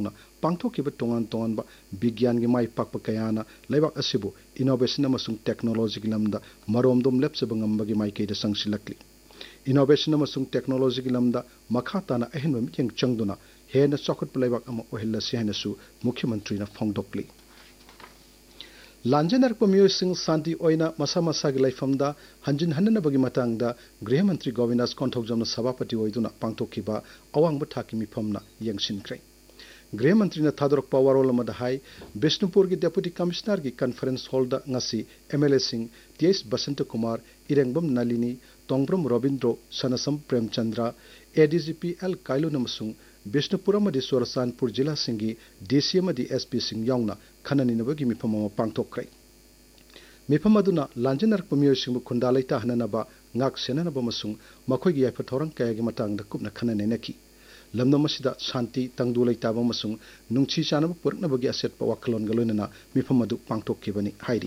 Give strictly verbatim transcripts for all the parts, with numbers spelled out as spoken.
ꯍꯧꯗꯣꯛꯅ ꯄꯥꯡꯊꯣꯛꯈꯤꯕ ꯇꯣꯉꯥꯟ ꯇꯣꯉꯥꯟꯕ ꯕꯤꯒ꯭ꯌꯥꯟꯒꯤ ꯃꯥꯏ ꯄꯥꯛꯄ ꯀꯌꯥꯅ ꯂꯩꯕꯥꯛ ꯑꯁꯤꯕꯨ ꯏꯅꯣꯕꯦꯁꯟ ꯑꯃꯁꯨꯡ ꯇꯦꯛꯅꯣꯂꯣꯖꯤꯒꯤ ꯂꯝꯗ ꯃꯔꯣꯝꯗꯣꯝ ꯂꯦꯞꯆꯕ ꯉꯝꯕꯒꯤ ꯃꯥꯏꯀꯩꯗ ꯆꯪꯁꯤꯜꯂꯛꯂꯤ इनोवेशन अमसुंग टेक्नोलॉजी की लमदा मखा ताना अहन मियंग चंगदुना हेन चौखट लेबाक अमा ओहिल्लसी हैनसु मुख्यमंत्री ना फोंगदोकली लांजनरप मियोसिंग शांति ओइना मसा मसा की लाइफमदा हंजिन हन्ननबगी मतंगदा गृह मंत्री गोविंदास कोंथोगजमना सभापति ओइदुना पांगथोखिबा अवांगब थाकी मिफमना यंगसिनख्रे गृह मंत्री ने थादरक वारोल हाई बिष्णुपुर की डेप्यूटी कमिश्नर की conference hall ngasi MLA Singh TS Basant Kumar इरेंगबम Nalini तोंगब्रम रविंद्रो Sanasam Premchandra ADGP L काइलुन अमसुंग Bishnupur अमदी सोरसानपुर जिला सिंगी डीसी अमदी एसपी सिंह यावना खननिनबगी मिफम अमा पांगथोखरे मिफम अदुना लांजनरक मियोसिंग खुंदा लैता हननबा ngak senanaba masung makhoi yafa thorang kaya gi matang da kupna khanane naki lamdam asida shanti tangdu laitaba masung nungchi chanaba purknabagi aset pa wakalon galonana mifam adu pangthokkibani hairi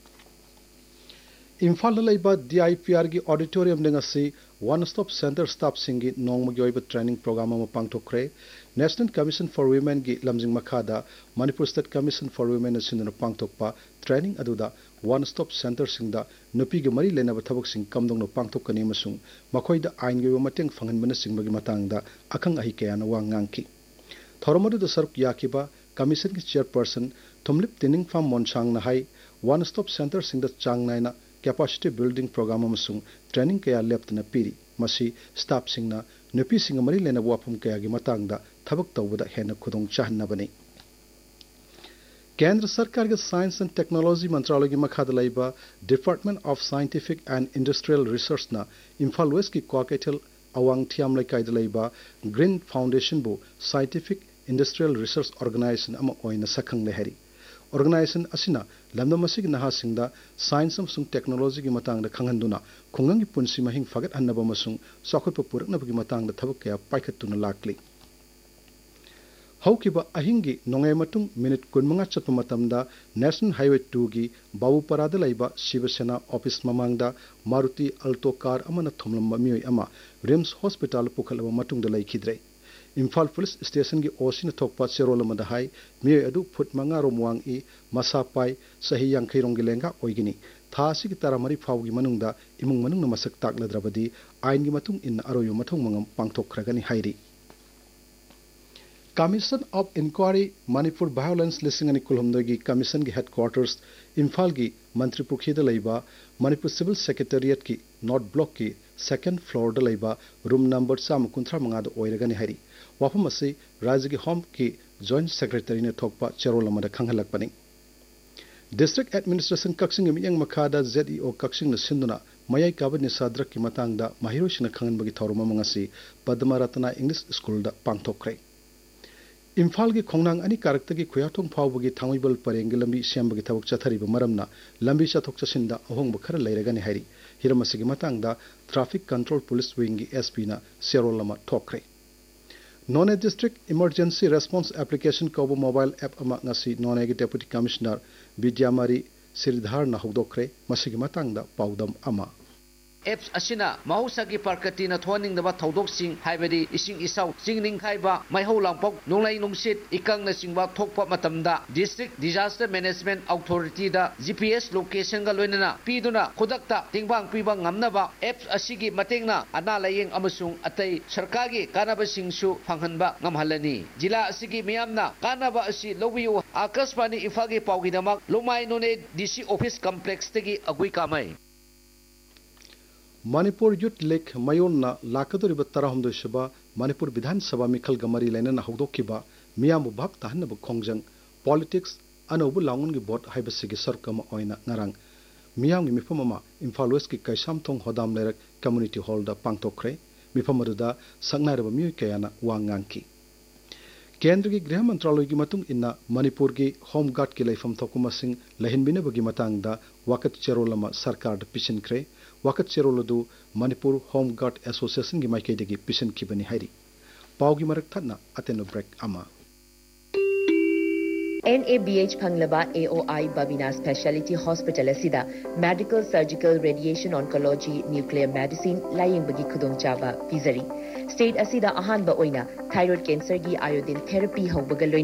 Imphal laiba D I P R gi auditorium dengasi one stop center staff singi nongmagi oiba training program ama pangthokre National Commission for Women gi lamjing makhada Manipur State Commission for Women asinna pangthokpa training aduda one stop center singda nupi gi mari lenaba thabak sing kamdongno pangthokkani amasung makhoida ain gi mateng phanganbana singbagi matangda akhang ahi kayana wangangki thoromadu da saruk yakiba commission gi chairperson thumlip tining farm monsang na hai one stop center singda changnaina capacity building program amasung training kaya leptna piri masi staff singna nupi singa mari lena wafum kaya gi matangda thabak tawbada hena khudong chahnabani Kendra Sarkar ke Science and Technology Mantralaya ki makhada laiba Department of Scientific and Industrial Research na Imphal West ki Kwakaitel awang thiam laikai da laiba Green Foundation bu Scientific Industrial Research Organization ama oina sakhang lehari Organization asina lamdam asig naha singda science amsung technology ki matang da khanghanduna khungang ki punsi mahing fagat annaba masung sakhot purakna gi matang da thabak kaya paikhatuna lakli Haukiba ahingi nongai matung minute kunmanga chappa matamda National Highway two gi Babuparada laiba Shivasena office mamangda Maruti Alto car amana thomlamba miyoi ama Rims Hospital pukhalaba matung da laikhidre Imphal Police Station gi osina thokpa cherolama da hai miyoi adu phut manga romwang i masa pai sahi yankhai rongi lenga oigini thasi ki taramari phawgi manungda imung manungna masak takladrabadi ain gi matung in aroyo mathong mangam pangthokhragani hairi Commission of Inquiry Manipur Violence Listing and Kulhumdogi Commission ki headquarters Imphal ki Mantri Pukhi da laiba Manipur Civil Secretariat ki North Block ki second floor da laiba room number sam kunthra manga da oiragani hari wafam ase Rajya ki Home ki Joint Secretary ne thokpa cherolama da khanghalakpani District Administration Kaksing miyang makhada Z E O Kaksing na sinduna mayai kabad ni sadrak ki matang da mahirosina khanganbagi thoruma mangasi Padma Ratna English School da pangthokre Imphal ki khongnang ani karakta ki khuyathong phawbagi thangoibal parenggi lambi sembagi thabak chathariba maramna lambi chathok chasinda ahongba khara leiragani hairi hiramasigi matangda Traffic Control Police Wing gi S P na serolama thokre None District Emergency Response Application Kobo mobile app ama ngasi None gi Deputy Commissioner Vidyamari Siridhar na hudokre masigi matangda paudam ama Apps asina mahusagi parkati na thoning daba thodok sing haibadi ising isaw singning khaiba maihau langpok nonglai nongsit ikang na singba thokpa matamda District Disaster Management Authority da G P S location ga loinana piduna khudakta tingbang piba ngamnaba apps asigi matengna ana layeng amasung atai sarkagi kanaba singsu phanghanba ngamhalani jila asigi miyamna kanaba asi lobiyu akasmani ifagi pawgidamak lomai none D C office complex tegi agui kamai Manipur Youth League Mayonna Lakadori Tarahumdo Shaba Manipur Vidhan Sabha Mikhal Gamari Lena Haudokiba Miyamu Bhak Tahanab Kongjang Politics Anobu Langungi Bot Haibasigi Sarkama Oina Narang Miyam Mifamama Imphal West ki Kaisam Thong Hodam Lerak Community Hall da Pangtokre Mifamaruda Sangnaraba Miyu Kayana Wanganki Kendra ki Griha Mantralaya ki matung inna Manipur ki Home Guard ki laifam thokuma sing lahinbina bagi matangda wakat cherolama sarkar da pisin kre wakat cheroladu Manipur Home Guard Association ki maikaidagi pisin kibani hairi pawgi marak thatna ateno break ama N A B H Phanglaba A O I Babina Specialty Hospital asida Medical Surgical Radiation Oncology Nuclear Medicine laying bagi khudong chaba pizari State asida ahanba oina thyroid cancer gi iodine therapy haubaga